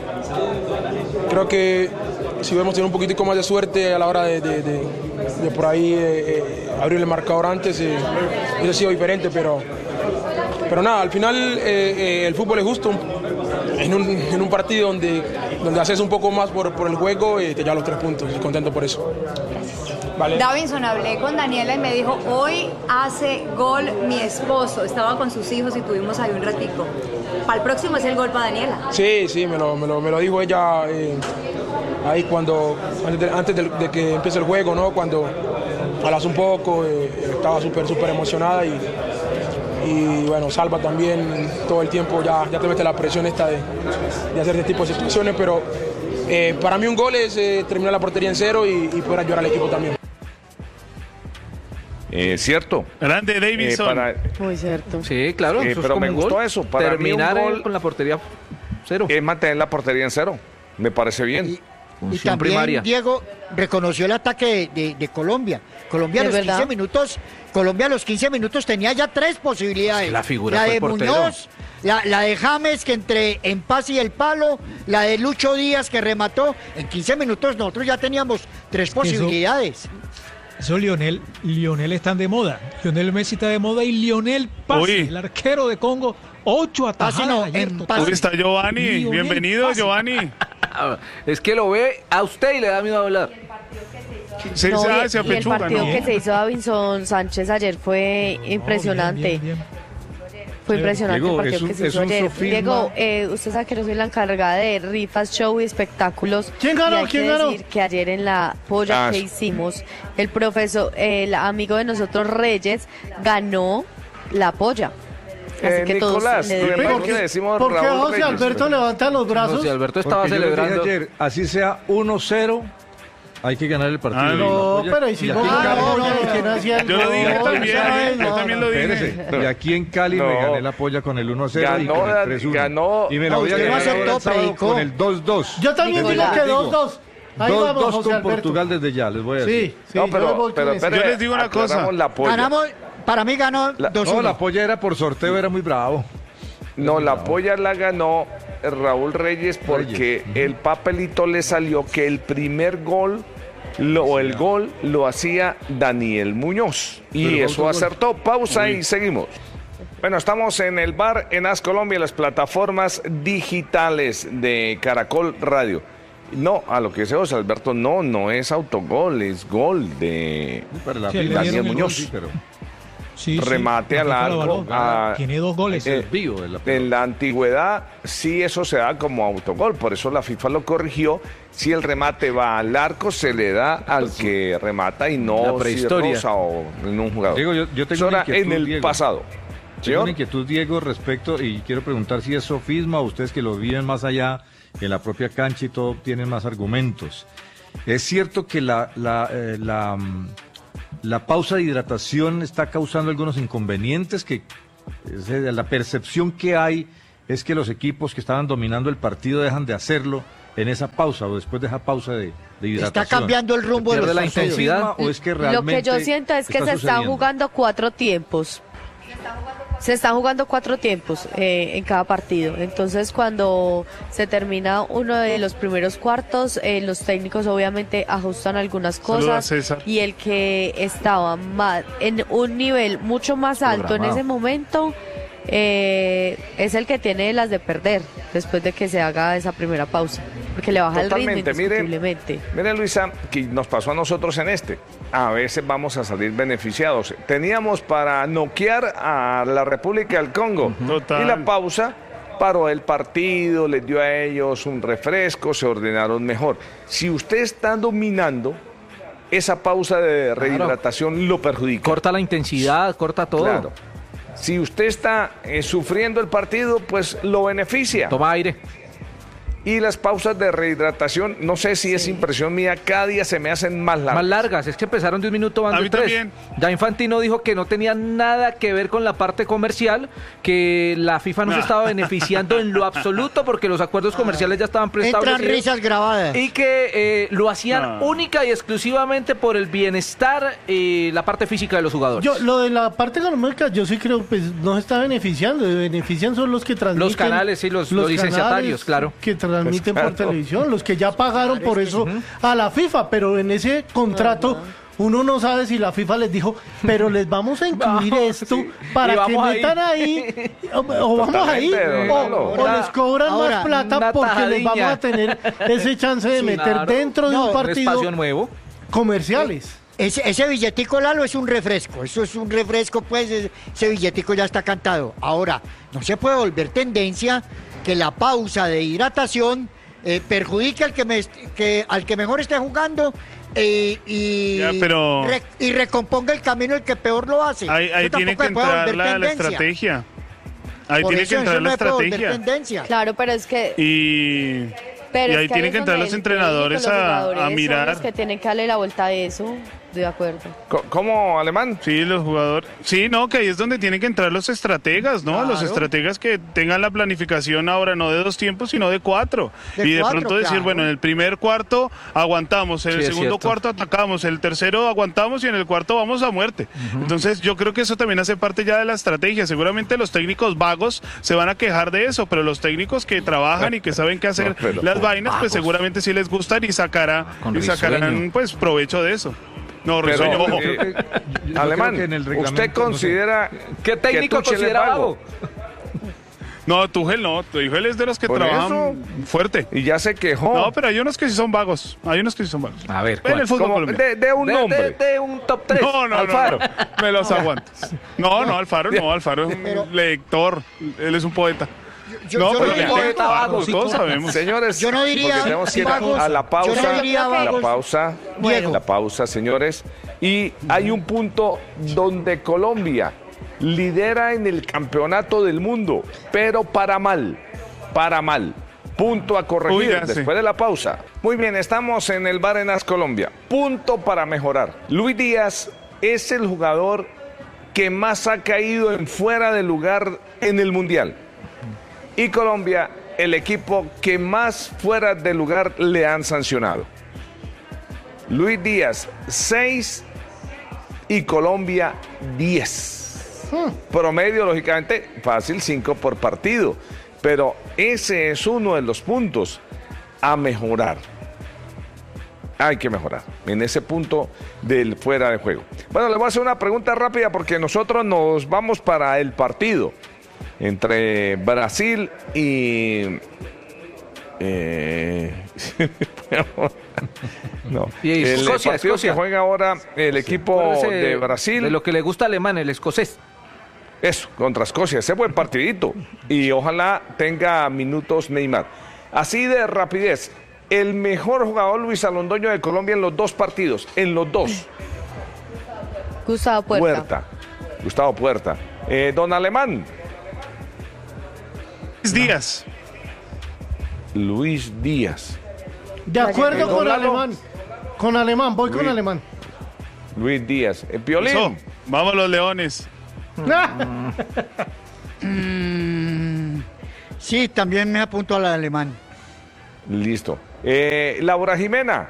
creo que si hubiéramos tenido un poquitico más de suerte a la hora de, de, de, de por ahí eh, eh, abrir el marcador antes, eh, hubiese sido diferente, pero, pero nada, al final eh, eh, el fútbol es justo. En un, en un partido donde, donde haces un poco más por, por el juego, eh, te llevas los tres puntos y contento por eso. Vale. Davinson, hablé con Daniela y me dijo, hoy hace gol mi esposo. Estaba con sus hijos y tuvimos ahí un ratico. ¿Para el próximo es el gol para Daniela? Sí, sí, me lo, me lo, me lo dijo ella eh, ahí cuando, antes, de, antes de, de que empiece el juego, ¿no? Cuando hablas un poco, eh, estaba súper, súper emocionada y, y bueno, Salva también todo el tiempo ya, ya te mete la presión esta de, de hacer este tipo de situaciones, pero eh, para mí un gol es eh, terminar la portería en cero y, y poder ayudar al equipo también. Eh, cierto. Grande Davidson. Eh, para... Muy cierto. Sí, claro. Eh, eso pero es me gustó gol. eso. Para terminar mí un gol con la portería cero. Es mantener la portería en cero. Me parece bien. Y, y también primaria. Diego reconoció el ataque de, de, de Colombia. Colombia a los verdad? quince minutos, Colombia a los quince minutos tenía ya tres posibilidades. La figura la fue de el portero. Muñoz, la, la de James que entre en paz y el palo, la de Lucho Díaz que remató. En quince minutos nosotros ya teníamos tres posibilidades. Eso, Eso Lionel, Lionel están de moda. Lionel Messi está de moda y Lionel Pasi, Uy. el arquero de Congo, ocho atajadas no, ayer. en total. Uy, está Giovanni. Lionel Bienvenido, Pasi. Giovanni. Es que lo ve a usted y le da miedo hablar. Sí, No, se, y- ah, se y el apechuga, partido ¿no? que se hizo Davinson Sánchez ayer fue impresionante. Bien, bien, bien. Fue impresionante Diego, el partido es un- que se es hizo un ayer. sofisma. Diego, eh, usted sabe que yo soy la encargada de rifas, show y espectáculos. ¿Quién ganó? Y hay ¿Quién que ganó? decir que ayer en la polla Ah, que sí. hicimos, el profesor, el amigo de nosotros Reyes, ganó la polla. Así Eh, que todos Nicolás, le ¿por debemos- qué le decimos ¿Por qué Raúl José Reyes? Alberto levanta los brazos? José Alberto estaba Porque yo les dije celebrando. ayer, así sea uno cero, hay que ganar el partido. Ah, Y la No, polla- pero ahí y sí aquí no, en no, Cali- no, no, ¿quién hacía el Yo lo dije gol? también, ¿Sabes? yo No, también no. lo dije. Espérese, y aquí en Cali me No. gané la polla con el uno a cero y Ganó, con el Dan- tres uno. ganó- Y me la No, voy a usted no ganar ahora el aceptó, sábado predicó. con el dos dos. Yo también digo Nicolás. que dos dos. Ahí dos vamos, dos José con Alberto. Portugal desde ya, les voy a decir. Sí, sí, No, yo pero, voy pero con ese. espere, Yo les digo una aclaramos cosa. la polla. Ganamos, para mí ganó La- dos No, uno. la polla era por sorteo, era muy bravo. No, la polla la ganó Raúl Reyes porque Reyes. el papelito le salió que el primer gol lo, o el gol lo hacía Daniel Muñoz. Y Pero eso autogol. acertó. Pausa y seguimos. Bueno, estamos en el bar en As Colombia, las plataformas digitales de Caracol Radio. No, a lo que dice José Alberto, no, no es autogol, es gol de Para la Sí, le FIFA. Daniel dieron el Muñoz. Sí, pero Sí, sí, remate la al FIFA lo arco. avaló. a- Tiene dos goles. eh, el vivo de la En la antigüedad, sí, eso se da como autogol, por eso la FIFA lo corrigió. Si el remate va al arco, se le da al que remata y La no si prehistoria. roza o en un jugador. Diego, yo- yo tengo Eso una era en inquietud, el Diego. pasado. Tengo ¿Señor? una inquietud, Diego, respecto, y quiero preguntar si es sofisma o ustedes que lo viven más allá, en la propia cancha y todo, tienen más argumentos. Es cierto que la, la, eh, la, mm, la pausa de hidratación está causando algunos inconvenientes, que es, eh, la percepción que hay es que los equipos que estaban dominando el partido dejan de hacerlo en esa pausa o después de esa pausa de, de hidratación. Está cambiando el rumbo de Pierde los la partidos. intensidad. ¿O es que Lo realmente que yo siento es que está se están sucediendo? jugando cuatro tiempos. Se están jugando cuatro tiempos eh, en cada partido. Entonces, cuando se termina uno de los primeros cuartos, eh, los técnicos obviamente ajustan algunas Saluda, cosas César. y el que estaba más, en un nivel mucho más alto en Programado. ese momento eh, es el que tiene las de perder después de que se haga esa primera pausa, porque le baja el ritmo Totalmente, mire, indiscutiblemente. mire Luisa, que nos pasó a nosotros en este. A veces vamos a salir beneficiados. Teníamos para noquear a la República del Congo. Total. Y la pausa paró el partido, les dio a ellos un refresco, se ordenaron mejor. Si usted está dominando, esa pausa de rehidratación lo perjudica. Corta la intensidad, corta todo. Claro. Si usted está eh, sufriendo el partido, pues lo beneficia. Toma aire. Y las pausas de rehidratación, no sé si es impresión mía, cada día se me hacen más largas. Más largas, es que empezaron de un minuto, van A de mí tres. también. Ya Infantino dijo que no tenía nada que ver con la parte comercial, que la FIFA no se Ah. estaba beneficiando en lo absoluto porque los acuerdos comerciales ya estaban Entran preestablecidos. risas grabadas. Y que eh, lo hacían Ah. única y exclusivamente por el bienestar y la parte física de los jugadores. Yo, lo de la parte económica, yo sí creo, pues no se está beneficiando. Se benefician son los que transmiten. Los canales, sí, los- los licenciatarios, canales claro. Que transmiten Pues, por claro. televisión, los que ya pagaron por eso a la FIFA, pero en ese contrato. Uno no sabe si la FIFA les dijo, pero les vamos a incluir Vamos, esto sí. para Y que vamos ahí. metan ahí, o, o vamos ahí, Totalmente, o, Lalo. o les cobran Ahora, más plata una porque les vamos tajadilla. a tener ese chance de Sí, meter claro. dentro de No, un un Un partido espacio nuevo. comerciales. Ese, ese billetico, Lalo, es un refresco. Eso es un refresco, pues ese, ese billetico ya está cantado. Ahora, no se puede volver tendencia que la pausa de hidratación eh, perjudique al que, me, est- que, al que mejor esté jugando eh, y, Ya, pero- re- y recomponga el camino el que peor lo hace. Ahí, ahí Eso tiene tampoco que se puede entrar volver la, la tendencia. estrategia. Ahí Por tiene eso que entrar eso la no se puede volver estrategia. tendencia. Claro, pero es que Y, Pero y es ahí que tienen es que entrar donde los el entrenadores técnico, los a, jugadores a son mirar. los que tienen que darle la vuelta a eso. De acuerdo. Co- ¿Cómo, Alemán? Sí, los jugadores. Sí, no, que ahí es donde tienen que entrar los estrategas, ¿no? Los Claro. estrategas que tengan la planificación ahora no de dos tiempos, sino de cuatro. De y de cuatro, pronto decir, claro. bueno, en el primer cuarto aguantamos, en Sí, el es segundo cierto. cuarto atacamos, en el tercero aguantamos y en el cuarto vamos a muerte. Entonces, yo creo que eso también hace parte ya de la estrategia. Seguramente los técnicos vagos se van a quejar de eso, pero los técnicos que trabajan y que saben qué hacer No, pero las vainas, pues vagos. seguramente sí les gustan y sacará Con y sacarán risueño. pues provecho de eso. No, Pero, Risueño, ojo. eh, Yo Alemán, creo que en el ¿usted reglamento, considera ¿Qué técnico que Tuchel es considera vago? vago? No, Tuchel no. Tuchel es de los que Por trabajan fuerte. Y ya se quejó. No, pero hay unos que sí son vagos. Hay unos que sí son vagos. A ver, En el fútbol Como colombiano. de, de un de, nombre. de- de un top tres. No, no, no, Alfaro. no. Me los aguanto. No, no, Alfaro no. Alfaro es un lector. Él es un poeta. Yo- no, yo pero no le diría- tengo vago, todos sabemos. Señores, Yo no diría porque tenemos que ir vagos. a la pausa. Yo no diría la vagos. pausa. Diego. La pausa, señores. Y hay un punto donde Colombia lidera en el campeonato del mundo, pero para mal, para mal. Punto a corregir Uy, ya sé. después de la pausa. Muy bien, estamos en el Barenas Colombia. Punto para mejorar. Luis Díaz es el jugador que más ha caído en fuera de lugar en el Mundial. Y Colombia, el equipo que más fuera de lugar le han sancionado. Luis Díaz, seis y Colombia, diez. Promedio, lógicamente, fácil, cinco por partido. Pero ese es uno de los puntos a mejorar. Hay que mejorar en ese punto del fuera de juego. Bueno, le voy a hacer una pregunta rápida porque nosotros nos vamos para el partido entre Brasil y... Eh, no. Y el Escocia, partido Escocia. que juega ahora el equipo Acuérdese de Brasil. De lo que le gusta a Alemán, el escocés. Eso, contra Escocia, ese buen partidito. Y ojalá tenga minutos Neymar. Así de rapidez, el mejor jugador Luis Alondoño de Colombia en los dos partidos, en los dos. Gustavo Puerta. Puerta. Gustavo Puerta. Eh, don Alemán. Luis Díaz. Luis Díaz. De acuerdo Don con Lalo. Alemán. Con Alemán, voy con Luis. Alemán. Luis Díaz. Eh, Piolín. Eso. Vamos los Leones. Mm, sí, también me apunto al alemán. Listo. Eh, Laura Jimena.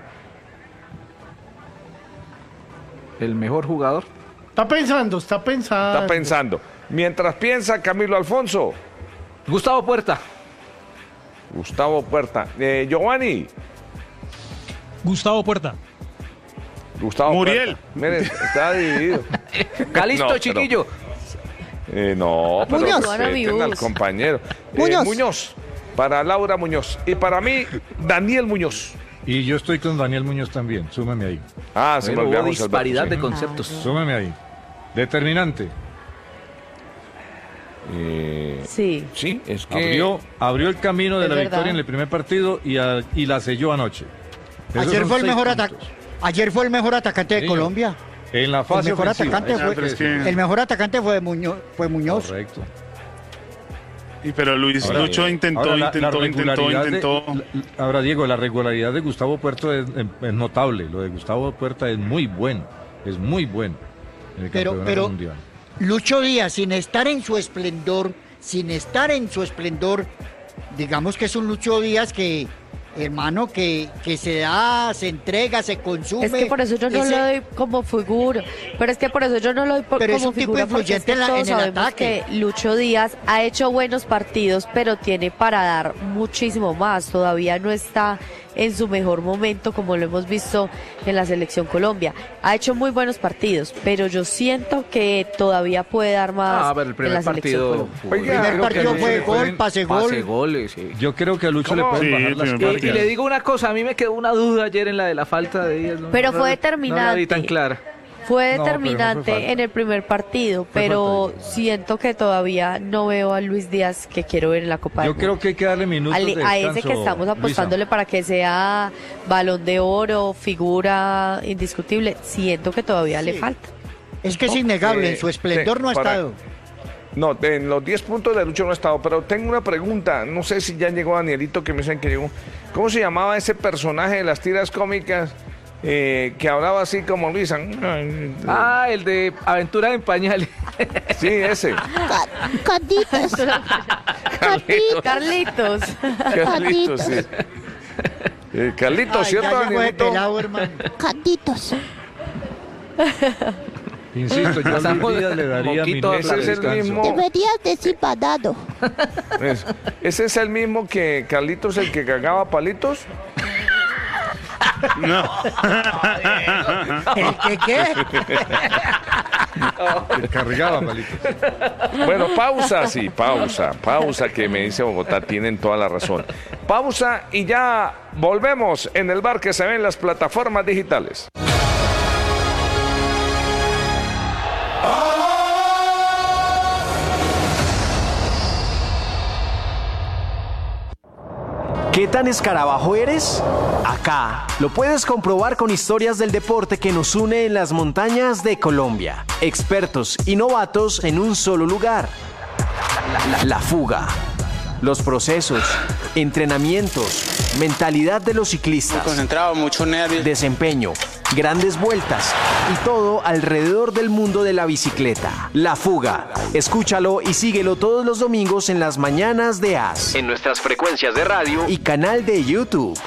El mejor jugador. Está pensando, está pensando. Está pensando. Mientras piensa Camilo Alfonso. Gustavo Puerta. Gustavo Puerta. Eh, Giovanni. Gustavo Puerta. Gustavo Muriel. Puerta. Mire, está dividido. Calisto, No, pero- chiquillo. Eh, no, pero Muñoz. respeten al compañero. Eh, Muñoz. Muñoz. Para Laura Muñoz. Y para mí, Daniel Muñoz. Y yo estoy con Daniel Muñoz también. Súmame ahí. Ah, se me Bueno, olvidó hubo José Alberto, disparidad sí. de conceptos. Súmame ahí. Determinante. Eh, Sí. sí, es que... Abrió, abrió el camino de Es la verdad. victoria en el primer partido y, a- y la selló anoche. Esos Ayer son fue el seis mejor puntos. atacante. Ayer fue el mejor atacante de Sí. Colombia. En la El fase mejor ofensiva. atacante Eso fue, pero es que- el mejor atacante fue Muñoz. Fue Muñoz. Correcto. Y pero Luis Ahora, Lucho intentó, ahora, la- la intentó, intentó, regularidad de- intentó. la- ahora, Diego, la regularidad de Gustavo Puerta es, es notable. Lo de Gustavo Puerta es muy bueno. Es muy bueno en el Pero, campeonato pero mundial. Lucho Díaz, sin estar en su esplendor, sin estar en su esplendor, digamos que es un Lucho Díaz que, hermano, que, que se da, se entrega, se consume. Es que por eso yo no Ese- lo doy como figura. Pero es que por eso yo no lo doy por, Pero es como un tipo figura. porque influyente es que en la- todos en el sabemos ataque. que Lucho Díaz ha hecho buenos partidos, pero tiene para dar muchísimo más. Todavía no está en su mejor momento, como lo hemos visto en la selección Colombia. Ha hecho muy buenos partidos, pero yo siento que todavía puede dar más Ah, pero el en primer la selección partido. Colombia. fue- Oiga, El primer creo partido que fue le gol, pueden- pase gol. Pase goles, sí. Yo creo que a Lucho le ¿Cómo? pueden Sí, bajar las primer Y, y partido. le digo una cosa, a mí me quedó una duda ayer en la de la falta de Díaz. ¿no? Pero No fue la- No la vi determinante. tan clara. Fue No, pero no fue determinante falta. en el primer partido, Fue pero falta. siento que todavía no veo a Luis Díaz que quiero ver en la Copa del Yo Mundo. creo que hay que darle minutos Ale- de a ese descanso, que estamos Luisa. apostándole para que sea Balón de Oro, figura indiscutible, siento que todavía le falta. Es que es innegable, Eh, en su esplendor sí, no ha para- estado. No, en los diez puntos de Lucho no ha estado, pero tengo una pregunta, no sé si ya llegó Danielito, que me dicen que llegó. ¿Cómo se llamaba ese personaje de las tiras cómicas eh, que hablaba así como Luisa? Ah, el de Aventura en Pañales. Sí, ese. Carlitos. Carlitos. Carlitos. Carlitos, sí. Eh, Carlitos, Ay, ¿cierto, ya llegó de Danielito? pelado, hermano. Carlitos. Insisto, yo a Pasamos Luis Díaz le daría moquito minutos Ese de es el descanso. mismo. Deberías decir banado. Eso. ¿Ese es el mismo que Carlitos, el que cagaba palitos? No. ¿El que qué? Te cargaba, palito. Bueno, pausa, sí, pausa, pausa que me dice Bogotá, tienen toda la razón. Pausa y ya volvemos en el bar que se ve en las plataformas digitales. ¿Qué tan escarabajo eres? Acá lo puedes comprobar con historias del deporte que nos une en las montañas de Colombia. Expertos y novatos en un solo lugar. La, la, la fuga. Los procesos, entrenamientos, mentalidad de los ciclistas. Muy concentrado, mucho nervio. Desempeño, grandes vueltas y todo alrededor del mundo de la bicicleta. La fuga. Escúchalo y síguelo todos los domingos en las mañanas de A S. En nuestras frecuencias de radio y canal de YouTube.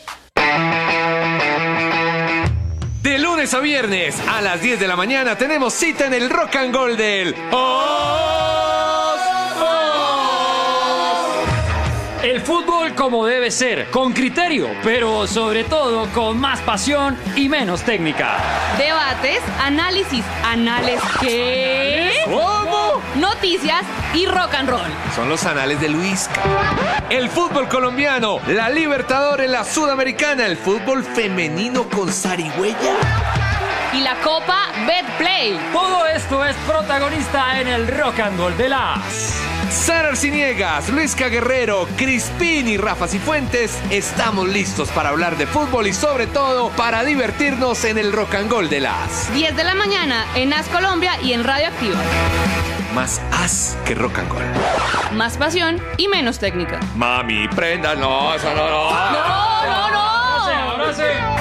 De lunes a viernes a las diez de la mañana tenemos cita en el Rock and Roll del Os, Os. El fútbol como debe ser, con criterio, pero sobre todo con más pasión y menos técnica. Debates, análisis, anales ¿qué? ¿Cómo? Noticias y rock and roll. Son los anales de Luisca. El fútbol colombiano, la Libertadores, la Sudamericana, el fútbol femenino con zarigüeya. Y la Copa Betplay. Todo esto es protagonista en el Rock and Roll de las. Sara Arciniegas, Luisca Guerrero, Crispín y Rafa Cifuentes, estamos listos para hablar de fútbol y sobre todo para divertirnos en el Rock and Roll de las diez de la mañana en A S Colombia y en Radio Activa. Más as que rock and roll. Más pasión y menos técnica. Mami, prenda, no, eso no, no. No, no, no. Ahora sí, ahora sí.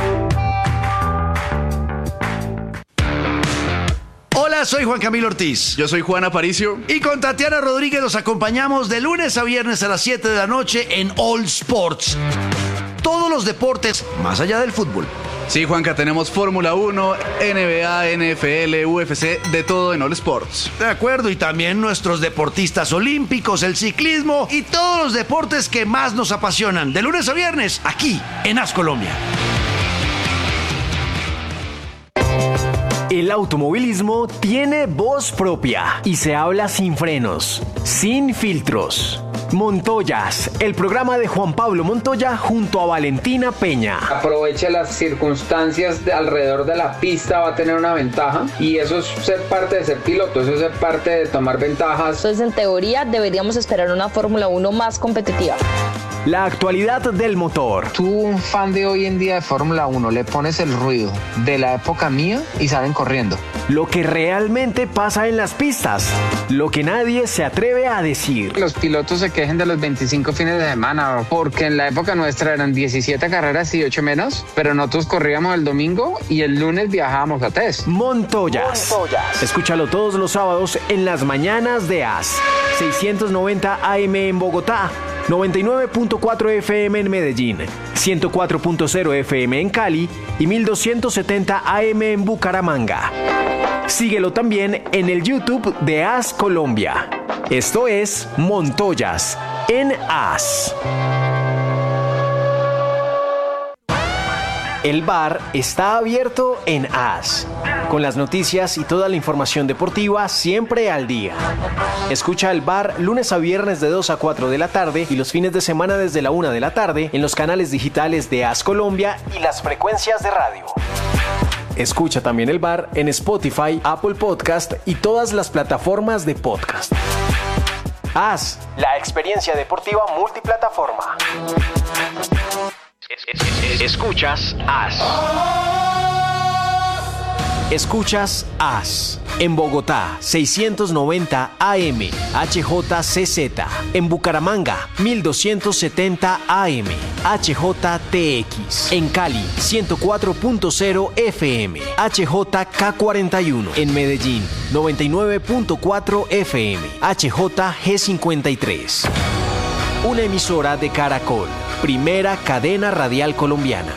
Hola, soy Juan Camilo Ortiz. Yo soy Juan Aparicio. Y con Tatiana Rodríguez los acompañamos de lunes a viernes a las siete de la noche en All Sports. Todos los deportes más allá del fútbol. Sí, Juanca, tenemos Fórmula uno, N B A, N F L, U F C, de todo en All Sports. De acuerdo, y también nuestros deportistas olímpicos, el ciclismo y todos los deportes que más nos apasionan. De lunes a viernes, aquí en A S Colombia. El automovilismo tiene voz propia y se habla sin frenos, sin filtros. Montoyas, el programa de Juan Pablo Montoya junto a Valentina Peña. Aprovecha las circunstancias de alrededor de la pista, va a tener una ventaja y eso es ser parte de ser piloto, eso es ser parte de tomar ventajas. Entonces, en teoría, deberíamos esperar una Fórmula uno más competitiva. La actualidad del motor. Tú, un fan de hoy en día de Fórmula uno, le pones el ruido de la época mía y salen corriendo. Lo que realmente pasa en las pistas, lo que nadie se atreve a decir. Los pilotos se quejen de los veinticinco fines de semana, porque en la época nuestra eran diecisiete carreras y ocho menos, pero nosotros corríamos el domingo y el lunes viajábamos a test. Montoyas. Montoyas. Escúchalo todos los sábados en las mañanas de A S. seiscientos noventa A M en Bogotá, noventa y nueve punto cuatro F M en Medellín, ciento cuatro punto cero F M en Cali y mil doscientos setenta A M en Bucaramanga. Síguelo también en el YouTube de A S Colombia. Esto es Montoyas en A S. El bar está abierto en A S, con las noticias y toda la información deportiva siempre al día. Escucha el bar lunes a viernes de dos a cuatro de la tarde y los fines de semana desde la una de la tarde en los canales digitales de A S Colombia y las frecuencias de radio. Escucha también el bar en Spotify, Apple Podcast y todas las plataformas de podcast. A S, la experiencia deportiva multiplataforma. Escuchas A S. Escuchas A S. En Bogotá, seiscientos noventa A M, H J C Z. En Bucaramanga, mil doscientos setenta A M, H J T X. En Cali, ciento cuatro punto cero F M, H J K cuarenta y uno. En Medellín, noventa y nueve punto cuatro F M, H J G cincuenta y tres. Una emisora de Caracol, primera cadena radial colombiana.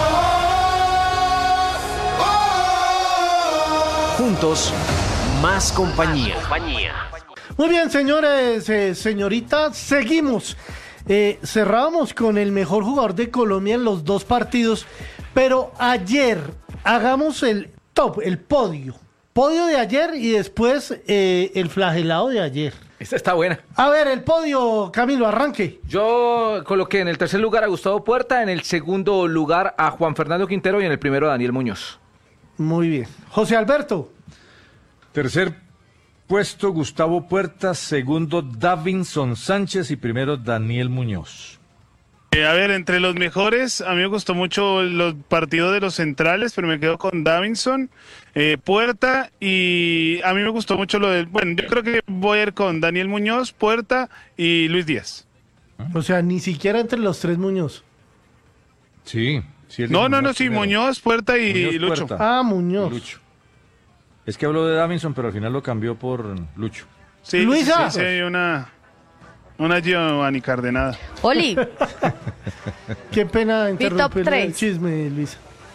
Juntos, más compañía. Muy bien, señores, eh, señoritas, seguimos. Eh, cerramos con el mejor jugador de Colombia en los dos partidos, Pero ayer, hagamos el top, el podio. Podio de ayer y después eh, el flagelado de ayer. Esta está buena. A ver, el podio, Camilo, arranque. Yo coloqué en el tercer lugar a Gustavo Puerta, en el segundo lugar a Juan Fernando Quintero y en el primero a Daniel Muñoz. Muy bien. José Alberto. Tercer puesto, Gustavo Puerta. Segundo, Davinson Sánchez. Y primero, Daniel Muñoz. Eh, a ver, entre los mejores, a mí me gustó mucho los partidos de los centrales, pero me quedo con Davinson, eh, Puerta, y a mí me gustó mucho lo del... Bueno, yo creo que voy a ir con Daniel Muñoz, Puerta y Luis Díaz. O sea, ni siquiera entre los tres Muñoz. Sí. sí no, no, no, sí, primero. Muñoz, Puerta y Muñoz, Lucho. Puerta. Ah, Muñoz. Lucho. Es que habló de Davinson, pero al final lo cambió por Lucho. Sí, Luisa. sí, sí, hay una... Una Giovanni Cardenada. Oli, Qué pena top interrumpir el tres. chisme, Luisa.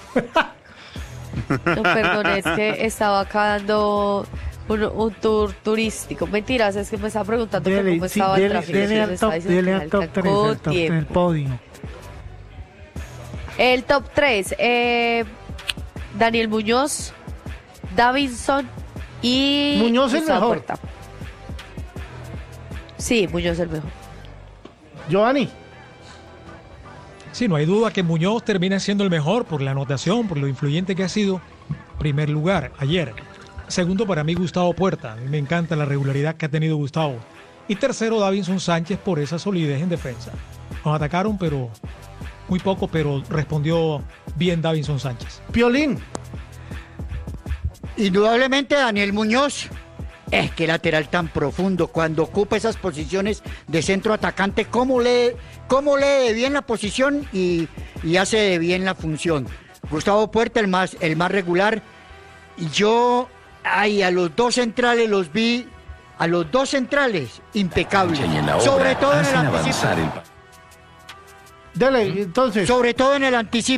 no, perdón, es que estaba acá dando un, un tour turístico. Mentiras, es que me estaba preguntando que Dele, cómo sí, estaba el dele, tráfico. dele y al me estaba top, diciendo dele que al top tres, alcanzó el top, el tiempo. podio. El top tres, eh, Daniel Muñoz, Davinson y Muñoz el Gustavo mejor. Puerta. Sí, Muñoz el mejor. Giovanni. Sí, no hay duda que Muñoz termina siendo el mejor por la anotación, por lo influyente que ha sido. Primer lugar, ayer. Segundo, para mí, Gustavo Puerta. A mí me encanta la regularidad que ha tenido Gustavo. Y tercero, Davinson Sánchez por esa solidez en defensa. Nos atacaron, pero muy poco, pero respondió bien Davinson Sánchez. Piolín. Indudablemente Daniel Muñoz. Es que lateral tan profundo, cuando ocupa esas posiciones de centro atacante, cómo lee, cómo lee de bien la posición y, y hace de bien la función. Gustavo Puerta, el más, el más regular. Y yo, ay, a los dos centrales los vi, a los dos centrales, impecables. Sobre todo en el anticipo. Dele, entonces. Sobre todo en el anticipo.